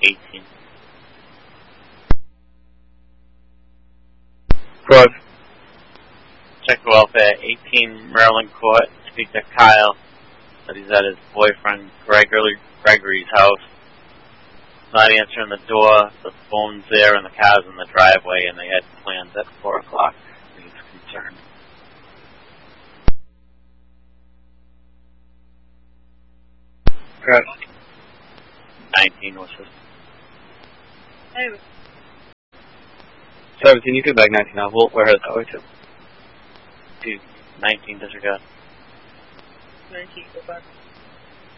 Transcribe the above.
18. Court. Check welfare, 18 Maryland Court. Speak to Kyle. That he's at his boyfriend Gregory's house. Not answering the door. The phone's there and the car's in the driveway, and they had plans at 4 o'clock. He's concerned. Correct. 19 was his. Hey. 17, you could bag 19 now. We'll wear her that way too. Dude, 19 disregard. 19, go back.